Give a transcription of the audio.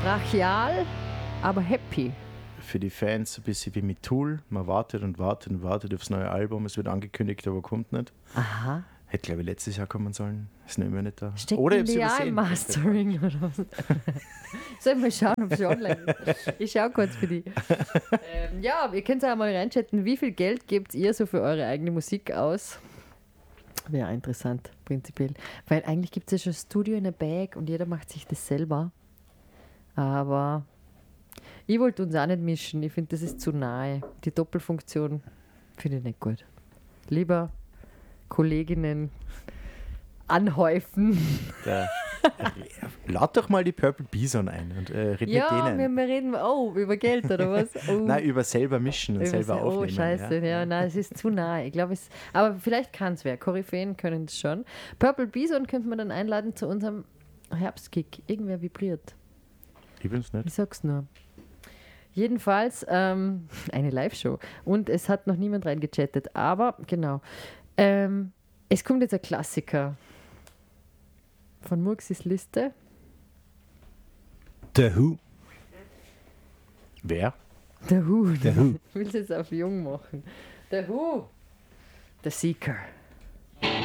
Brachial, aber happy. Für die Fans ein bisschen wie mit Tool. Man wartet und wartet und wartet aufs neue Album. Es wird angekündigt, aber kommt nicht. Aha. Hätte, glaube ich, letztes Jahr kommen sollen. Ist nicht mehr nicht da. Stecken Oder die ja im Mastering oder was? Sollen wir schauen, ob sie online ist? Ich schaue kurz für die. Ja, ihr könnt ja mal reinchatten, wie viel Geld gebt ihr so für eure eigene Musik aus? Wäre interessant, prinzipiell. Weil eigentlich gibt es ja schon Studio in a Bag und jeder macht sich das selber. Aber ich wollte uns auch nicht mischen. Ich finde, das ist zu nahe. Die Doppelfunktion finde ich nicht gut. Lieber Kolleginnen anhäufen. Lad doch mal die Purple Bison ein und red mit denen. Ja, wir reden über Geld oder was? Oh. Nein, über selber mischen und selber aufnehmen. Oh, scheiße. Ja, nein, es ist zu nahe. Ich glaube, aber vielleicht kann es wer. Koryphäen können es schon. Purple Bison könnte man dann einladen zu unserem Herbstkick. Irgendwer vibriert. Ich bin's nicht. Ich sag's nur. Jedenfalls eine Live-Show. Und es hat noch niemand reingechattet. Aber, genau. Es kommt jetzt ein Klassiker von Murksis Liste. The Who. Wer? The Who. The Who. Ich will es jetzt auf jung machen. The Who. The Seeker.